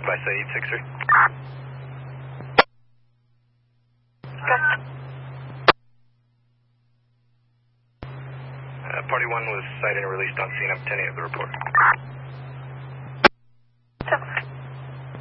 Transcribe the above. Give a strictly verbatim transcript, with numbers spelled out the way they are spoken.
by Saeed six three. Uh, party one was cited and released on scene. I'm ten of the report.